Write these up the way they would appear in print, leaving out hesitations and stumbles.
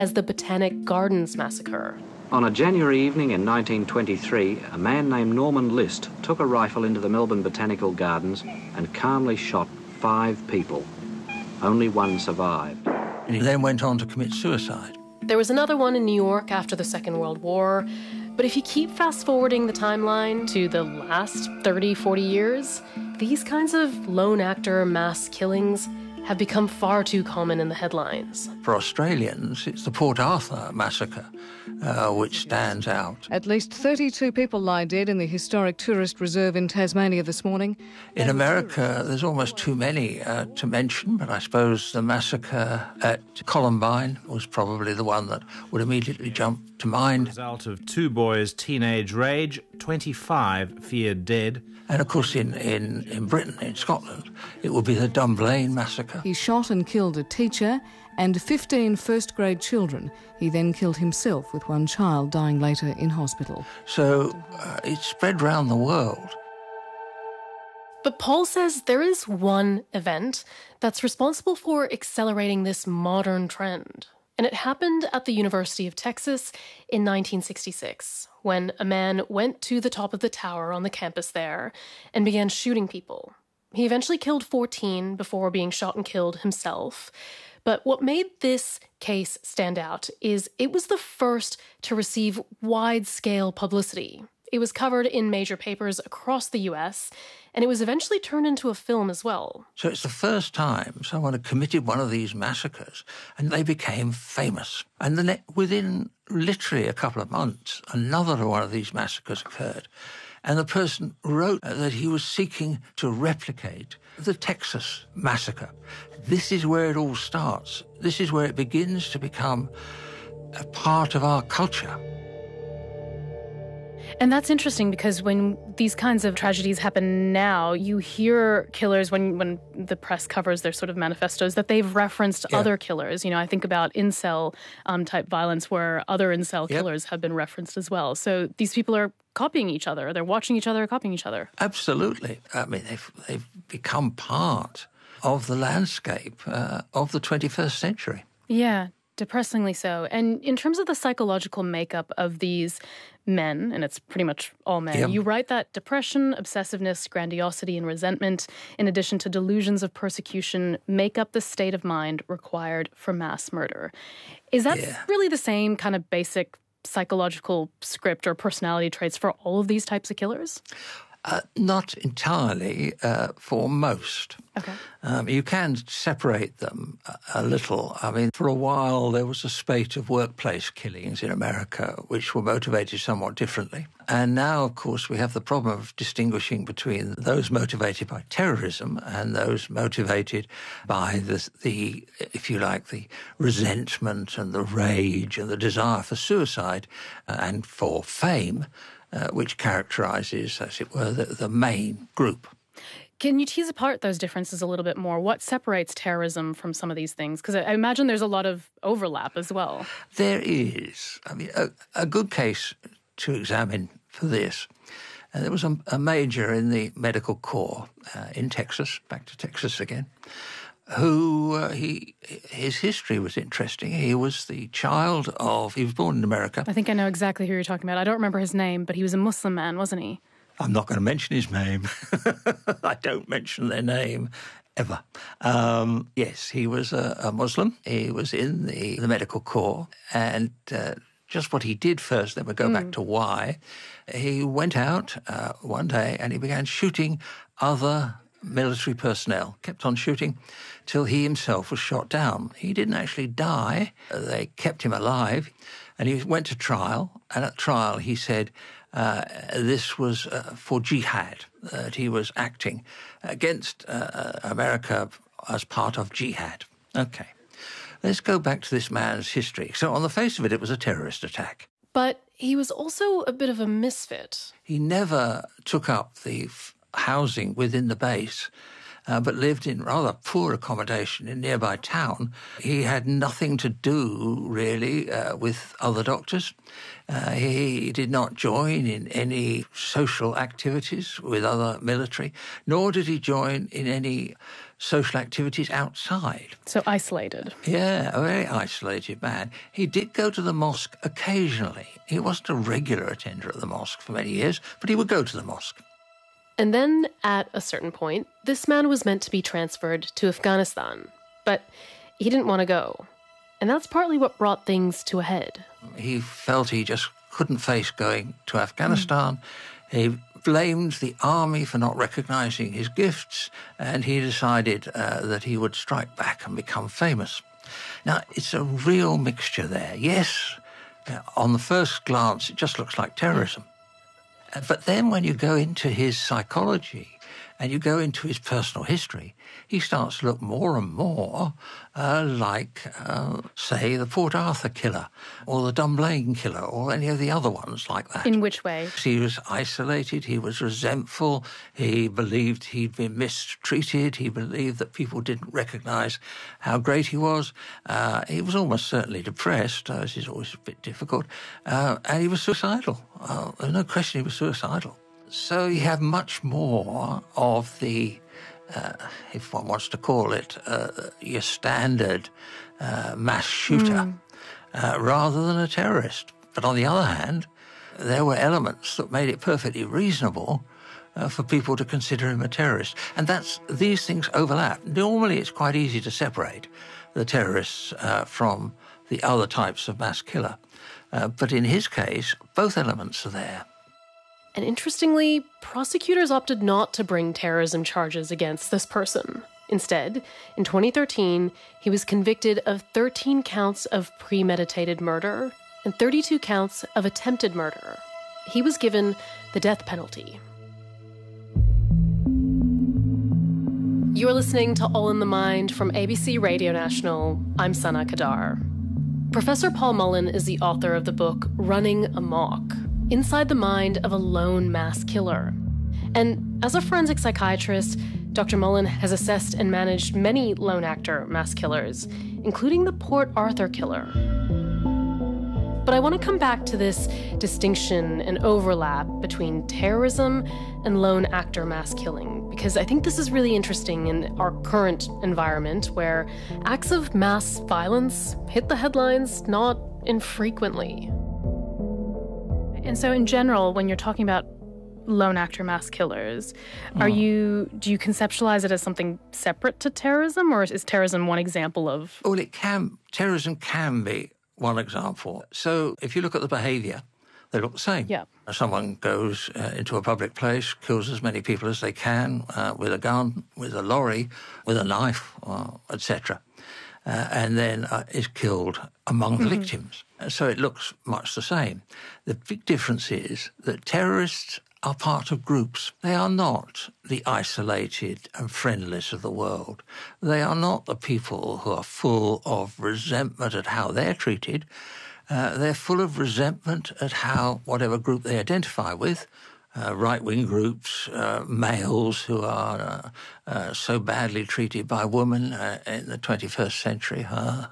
as the Botanic Gardens Massacre. On a January evening in 1923, a man named Norman List took a rifle into the Melbourne Botanical Gardens and calmly shot 5 people. Only one survived. And he then went on to commit suicide. There was another one in New York after the Second World War, but if you keep fast-forwarding the timeline to the last 30, 40 years, these kinds of lone actor mass killings have become far too common in the headlines. For Australians, it's the Port Arthur massacre which stands out. At least 32 people lie dead in the historic tourist reserve in Tasmania this morning. In America, there's almost too many to mention, but I suppose the massacre at Columbine was probably the one that would immediately jump to mind. Result of 2 boys' teenage rage, 25 feared dead. And of course in Britain, in Scotland, it would be the Dunblane massacre. He shot and killed a teacher and 15 first-grade children. He then killed himself, with one child dying later in hospital. So it spread round the world. But Paul says there is one event that's responsible for accelerating this modern trend. And it happened at the University of Texas in 1966, when a man went to the top of the tower on the campus there and began shooting people. He eventually killed 14 before being shot and killed himself. But what made this case stand out is it was the first to receive wide-scale publicity. It was covered in major papers across the US, and it was eventually turned into a film as well. So it's the first time someone had committed one of these massacres, and they became famous. And then within literally a couple of months, another one of these massacres occurred. And the person wrote that he was seeking to replicate the Texas massacre. This is where it all starts. This is where it begins to become a part of our culture. And that's interesting because when these kinds of tragedies happen now, you hear killers, when the press covers their sort of manifestos, that they've referenced other killers. You know, I think about incel type violence where other incel killers have been referenced as well. So these people are copying each other. They're watching each other, copying each other. Absolutely. I mean, they've become part of the landscape of the 21st century. Yeah, depressingly so. And in terms of the psychological makeup of these men, and it's pretty much all men, you write that depression, obsessiveness, grandiosity, and resentment, in addition to delusions of persecution, make up the state of mind required for mass murder. Is that really the same kind of basic psychological script or personality traits for all of these types of killers? Not entirely for most. Okay. You can separate them a little. I mean, for a while there was a spate of workplace killings in America which were motivated somewhat differently. And now, of course, we have the problem of distinguishing between those motivated by terrorism and those motivated by the if you like, the resentment and the rage and the desire for suicide and for fame, which characterises, as it were, the main group. Can you tease apart those differences a little bit more? What separates terrorism from some of these things? Because I imagine there's a lot of overlap as well. There is. I mean, a good case to examine for this. There was a major in the medical corps in Texas, back to Texas again, who his history was interesting. He was the child of, he was born in America. I think I know exactly who you're talking about. I don't remember his name, but he was a Muslim man, wasn't he? I'm not going to mention his name. I don't mention their name ever. Yes, he was a Muslim. He was in the medical corps. And just what he did first, then we'll go back to why. He went out one day and he began shooting other military personnel, kept on shooting till he himself was shot down. He didn't actually die. They kept him alive. And he went to trial. And at trial he said this was for jihad, that he was acting against America as part of jihad. Okay. Let's go back to this man's history. So on the face of it, it was a terrorist attack. But he was also a bit of a misfit. He never took up the housing within the base, but lived in rather poor accommodation in nearby town. He had nothing to do, really, with other doctors. He did not join in any social activities with other military, nor did he join in any social activities outside. So isolated. Yeah, a very isolated man. He did go to the mosque occasionally. He wasn't a regular attender at the mosque for many years, but he would go to the mosque. And then, at a certain point, this man was meant to be transferred to Afghanistan. But he didn't want to go. And that's partly what brought things to a head. He felt he just couldn't face going to Afghanistan. He blamed the army for not recognising his gifts, and he decided that he would strike back and become famous. Now, it's a real mixture there. Yes, on the first glance, it just looks like terrorism. But then when you go into his psychology and you go into his personal history, he starts to look more and more like, say, the Port Arthur killer or the Dunblane killer or any of the other ones like that. In which way? He was isolated, he was resentful, he believed he'd been mistreated, he believed that people didn't recognise how great he was. He was almost certainly depressed, as is always a bit difficult, and he was suicidal. There's no question he was suicidal. So you have much more of the, if one wants to call it, your standard mass shooter rather than a terrorist. But on the other hand, there were elements that made it perfectly reasonable for people to consider him a terrorist. And these things overlap. Normally it's quite easy to separate the terrorists from the other types of mass killer. But in his case, both elements are there. And interestingly, prosecutors opted not to bring terrorism charges against this person. Instead, in 2013, he was convicted of 13 counts of premeditated murder and 32 counts of attempted murder. He was given the death penalty. You're listening to All in the Mind from ABC Radio National. I'm Sana Kadar. Professor Paul Mullen is the author of the book Running Amok: Inside the Mind of a Lone Mass Killer. And as a forensic psychiatrist, Dr. Mullen has assessed and managed many lone actor mass killers, including the Port Arthur killer. But I want to come back to this distinction and overlap between terrorism and lone actor mass killing, because I think this is really interesting in our current environment where acts of mass violence hit the headlines not infrequently. And so in general, when you're talking about lone actor mass killers, do you conceptualize it as something separate to terrorism, or is terrorism one example of? Well, terrorism can be one example. So if you look at the behaviour, they look the same. Yeah. Someone goes into a public place, kills as many people as they can with a gun, with a lorry, with a knife, etc., and then is killed among the victims. So it looks much the same. The big difference is that terrorists are part of groups. They are not the isolated and friendless of the world. They are not the people who are full of resentment at how they're treated. They're full of resentment at how whatever group they identify with, right-wing groups, males who are so badly treated by women in the 21st century,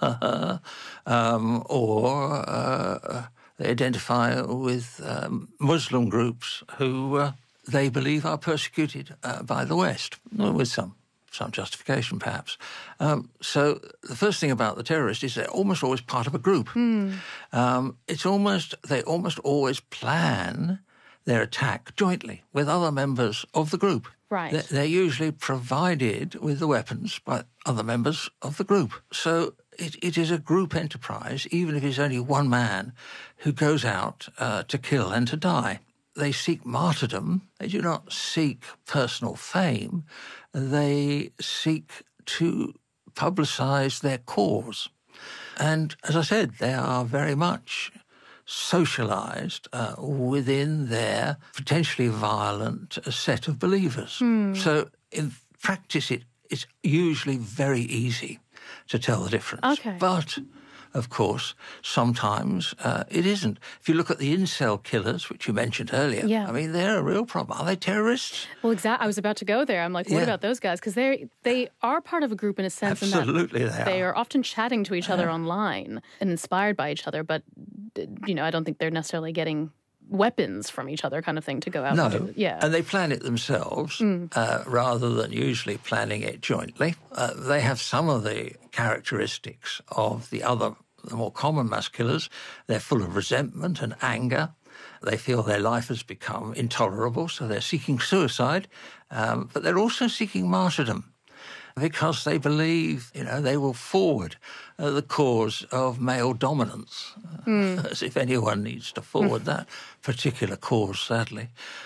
or they identify with Muslim groups who they believe are persecuted by the West, with some justification perhaps. So the first thing about the terrorist is they're almost always part of a group. They almost always plan their attack jointly with other members of the group. Right. They're usually provided with the weapons by other members of the group. So it is a group enterprise, even if it's only one man who goes out to kill and to die. They seek martyrdom. They do not seek personal fame. They seek to publicise their cause. And as I said, they are very much socialised within their potentially violent set of believers. So in practice, it's usually very easy to tell the difference. Okay. But, of course, sometimes it isn't. If you look at the incel killers, which you mentioned earlier, I mean, they're a real problem. Are they terrorists? Well, exactly. I was about to go there. I'm like, what about those guys? Because they are part of a group in a sense. Absolutely, in that they are often chatting to each other online and inspired by each other. But, I don't think they're necessarily getting weapons from each other kind of thing to go out and do it. Yeah. And they plan it themselves rather than usually planning it jointly. They have some of the characteristics of the more common mass killers. They're full of resentment and anger. They feel their life has become intolerable, so they're seeking suicide, but they're also seeking martyrdom because they believe, they will forward the cause of male dominance, as if anyone needs to forward that particular cause, sadly.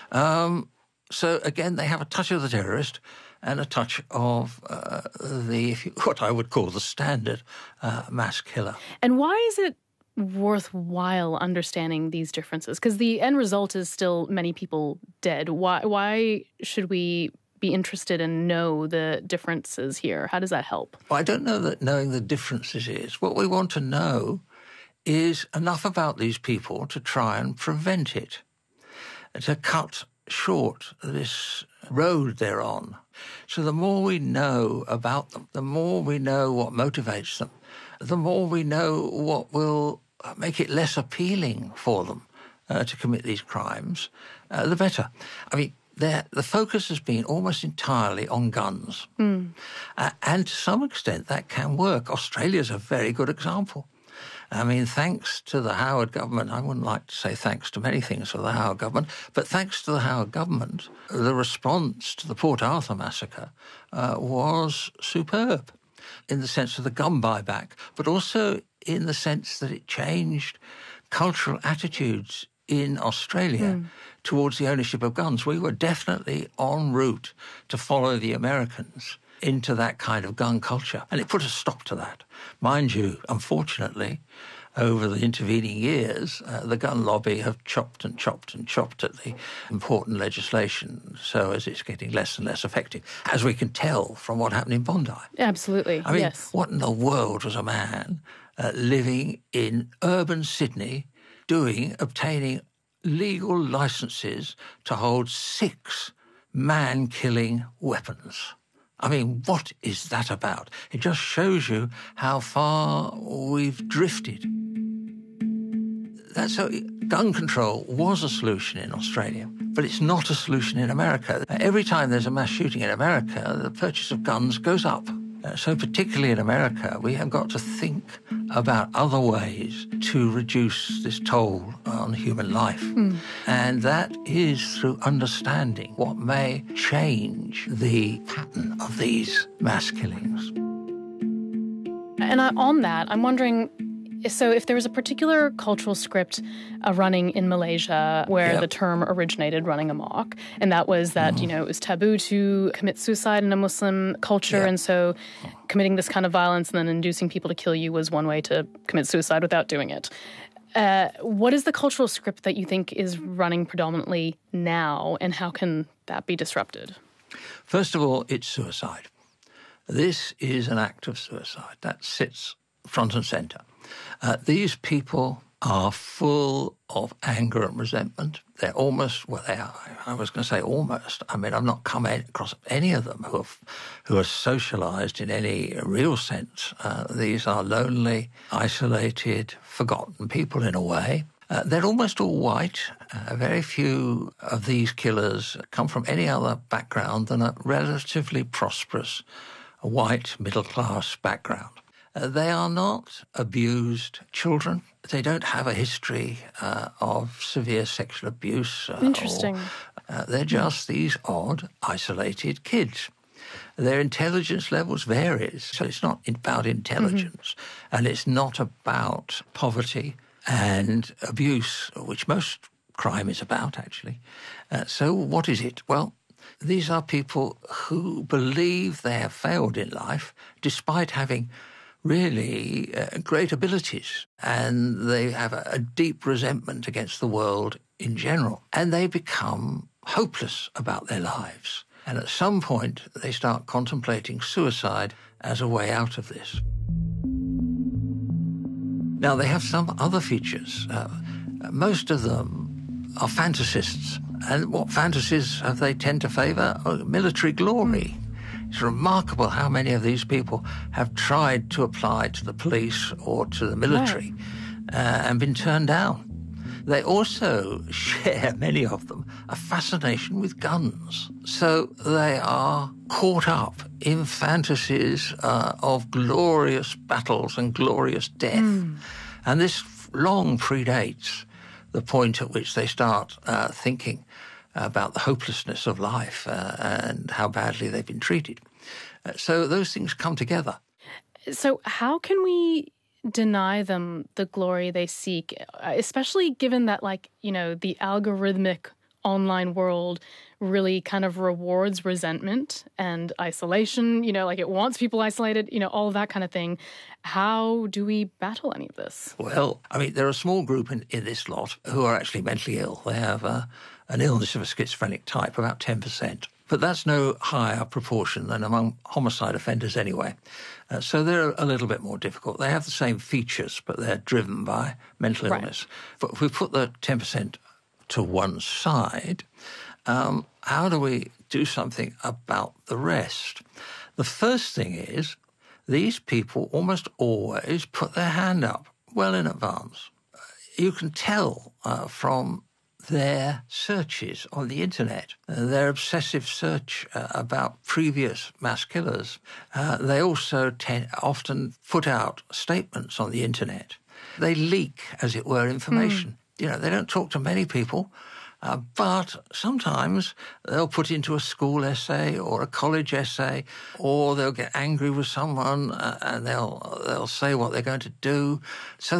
So, again, they have a touch of the terrorist and a touch of what I would call the standard mass killer. And why is it worthwhile understanding these differences? Because the end result is still many people dead. Why should we be interested and know the differences here? How does that help? Well, I don't know that knowing the differences is. What we want to know is enough about these people to try and prevent it, to cut short this road they're on. So the more we know about them, the more we know what motivates them, the more we know what will make it less appealing for them to commit these crimes, the better. I mean, the focus has been almost entirely on guns. And to some extent that can work. Australia's a very good example. I mean, thanks to the Howard government, I wouldn't like to say thanks to many things for the Howard government, but thanks to the Howard government, the response to the Port Arthur massacre was superb in the sense of the gun buyback, but also in the sense that it changed cultural attitudes in Australia towards the ownership of guns. We were definitely en route to follow the Americans into that kind of gun culture, and it put a stop to that. Mind you, unfortunately, over the intervening years, the gun lobby have chopped and chopped and chopped at the important legislation so as it's getting less and less effective, as we can tell from what happened in Bondi. Absolutely, I mean, yes. What in the world was a man living in urban Sydney obtaining legal licenses to hold 6 man-killing weapons? I mean, what is that about? It just shows you how far we've drifted. So gun control was a solution in Australia, but it's not a solution in America. Every time there's a mass shooting in America, the purchase of guns goes up. So particularly in America, we have got to think about other ways to reduce this toll on human life. And that is through understanding what may change the pattern of these mass killings. And on that, I'm wondering, so if there was a particular cultural script running in Malaysia where the term originated, running amok, and that was that, it was taboo to commit suicide in a Muslim culture, and so committing this kind of violence and then inducing people to kill you was one way to commit suicide without doing it. What is the cultural script that you think is running predominantly now, and how can that be disrupted? First of all, it's suicide. This is an act of suicide. That sits front and centre. These people are full of anger and resentment. They're almost, I was going to say almost. I mean, I've not come across any of them who are socialised in any real sense. These are lonely, isolated, forgotten people in a way. They're almost all white. Very few of these killers come from any other background than a relatively prosperous white middle-class background. They are not abused children. They don't have a history of severe sexual abuse. Interesting. They're just these odd, isolated kids. Their intelligence levels varies. So it's not about intelligence, and it's not about poverty and abuse, which most crime is about, actually. So what is it? Well, these are people who believe they have failed in life despite having really great abilities, and they have a deep resentment against the world in general, and they become hopeless about their lives. And at some point, they start contemplating suicide as a way out of this. Now, they have some other features. Most of them are fantasists. And what fantasies have they tend to favour? Military glory. It's remarkable how many of these people have tried to apply to the police or to the military and been turned down. They also share, many of them, a fascination with guns. So they are caught up in fantasies of glorious battles and glorious death. And this long predates the point at which they start thinking about the hopelessness of life and how badly they've been treated. So those things come together. So how can we deny them the glory they seek, especially given that, the algorithmic online world really kind of rewards resentment and isolation, it wants people isolated, all of that kind of thing. How do we battle any of this? Well, there are a small group in this lot who are actually mentally ill. They have an illness of a schizophrenic type, about 10%. But that's no higher proportion than among homicide offenders anyway. So they're a little bit more difficult. They have the same features, but they're driven by mental illness. But if we put the 10% to one side, how do we do something about the rest? The first thing is these people almost always put their hand up well in advance. You can tell from their searches on the internet, their obsessive search about previous mass killers. They also often put out statements on the internet. They leak, as it were, information. They don't talk to many people, but sometimes they'll put into a school essay or a college essay, or they'll get angry with someone and they'll say what they're going to do. So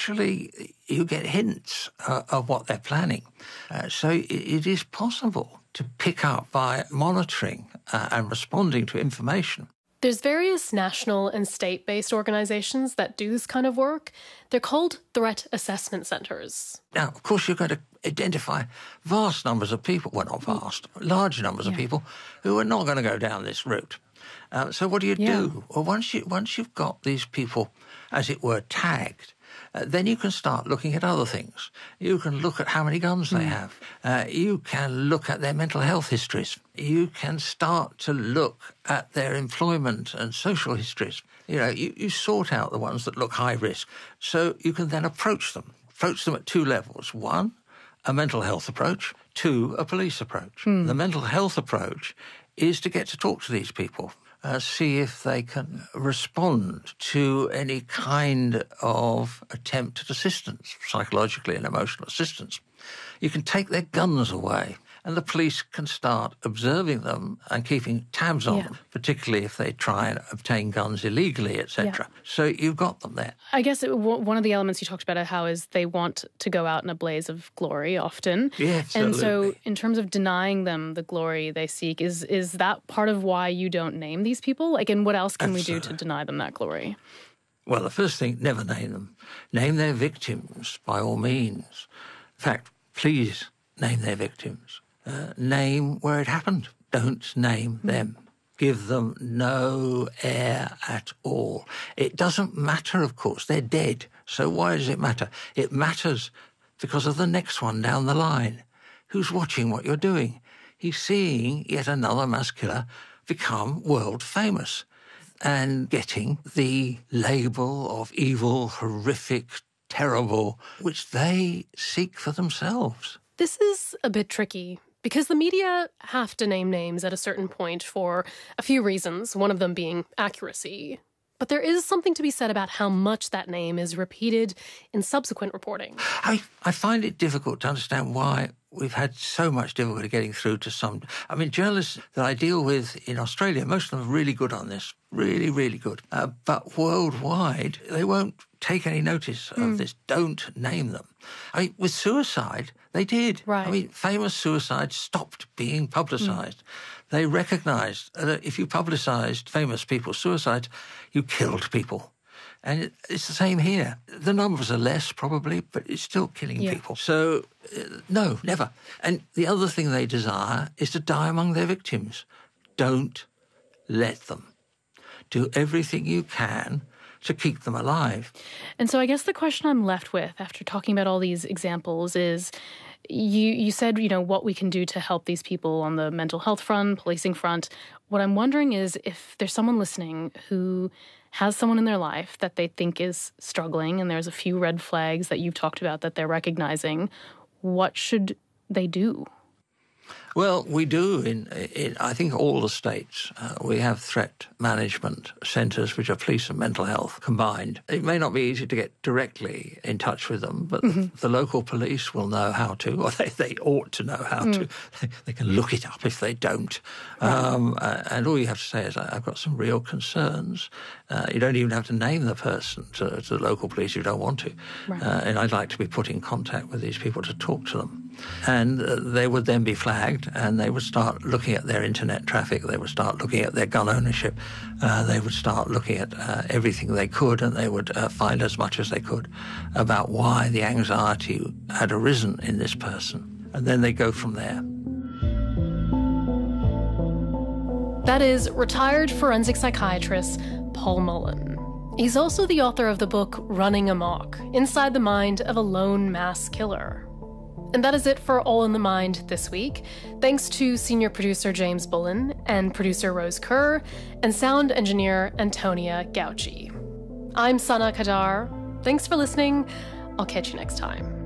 you get hints of what they're planning. So it is possible to pick up by monitoring and responding to information. There's various national and state-based organizations that do this kind of work. They're called threat assessment centers. Now, of course, you're going to identify vast numbers of people, well, not vast, large numbers of people who are not going to go down this route. So what do you do? Well, once you've got these people, as it were, tagged, then you can start looking at other things. You can look at how many guns they have. You can look at their mental health histories. You can start to look at their employment and social histories. You sort out the ones that look high risk. So you can then approach them at two levels. One, a mental health approach. Two, a police approach. The mental health approach is to get to talk to these people. See if they can respond to any kind of attempt at assistance, psychologically and emotional assistance. You can take their guns away, and the police can start observing them and keeping tabs on them, particularly if they try and obtain guns illegally, etc. So you've got them there. I guess one of the elements you talked about how is they want to go out in a blaze of glory often. Yeah, absolutely. And so in terms of denying them the glory they seek, is that part of why you don't name these people? And what else can we do to deny them that glory? Well, the first thing, never name them. Name their victims, by all means. In fact, please name their victims. Name where it happened. Don't name them. Give them no air at all. It doesn't matter, of course. They're dead. So why does it matter? It matters because of the next one down the line. Who's watching what you're doing? He's seeing yet another mass killer become world famous and getting the label of evil, horrific, terrible, which they seek for themselves. This is a bit tricky because the media have to name names at a certain point for a few reasons, one of them being accuracy. But there is something to be said about how much that name is repeated in subsequent reporting. I find it difficult to understand why we've had so much difficulty getting through to some... journalists that I deal with in Australia, most of them are really good on this, really, really good. But worldwide, they won't take any notice of this. Don't name them. With suicide, they did. Right. Famous suicides stopped being publicised. They recognised that if you publicised famous people's suicides, you killed people. And it's the same here. The numbers are less, probably, but it's still killing people. So, no, never. And the other thing they desire is to die among their victims. Don't let them. Do everything you can to keep them alive. And so I guess the question I'm left with after talking about all these examples is, you said, what we can do to help these people on the mental health front, policing front. What I'm wondering is if there's someone listening who has someone in their life that they think is struggling and there's a few red flags that you've talked about that they're recognizing, what should they do? Well, we do in I think all the states. We have threat management centres, which are police and mental health combined. It may not be easy to get directly in touch with them, but the local police will know how to, or they ought to know how to. They can look it up if they don't. And all you have to say is, I've got some real concerns. You don't even have to name the person to the local police if you don't want to. Right. And I'd like to be put in contact with these people to talk to them. And they would then be flagged, and they would start looking at their internet traffic, they would start looking at their gun ownership, they would start looking at everything they could, and they would find as much as they could about why the anxiety had arisen in this person. And then they go from there. That is retired forensic psychiatrist Paul Mullen. He's also the author of the book Running Amok, Inside the Mind of a Lone Mass Killer. And that is it for All in the Mind this week. Thanks to senior producer James Bullen and producer Rose Kerr and sound engineer Antonia Gauci. I'm Sana Kadar. Thanks for listening. I'll catch you next time.